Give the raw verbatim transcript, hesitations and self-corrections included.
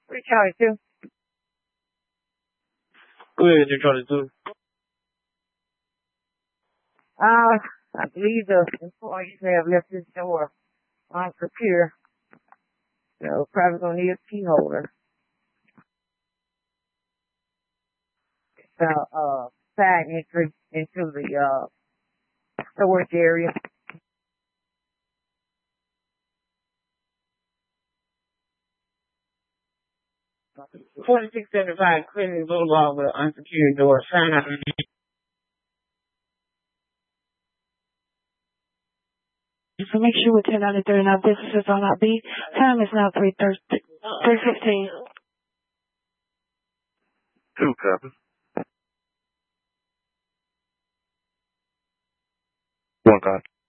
three Charlie two. Go ahead, three Charlie two. Uh, I believe the employees may have left this door unsecure. So probably gonna need a key holder. It's a uh, side entry into the uh, storage area. twenty-six seventy-five Clinton Boulevard with an unsecured door. Sign out. So make sure with ten ninety-three now businesses on that B. Time is now three fifteen. Two copies. One copy.